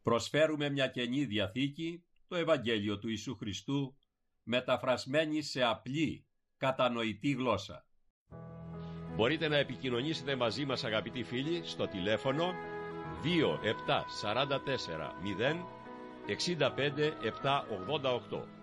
Προσφέρουμε μια Καινή Διαθήκη, το Ευαγγέλιο του Ιησού Χριστού, μεταφρασμένη σε απλή, κατανοητή γλώσσα. Μπορείτε να επικοινωνήσετε μαζί μας, αγαπητοί φίλοι, στο τηλέφωνο 2744 0 65 788.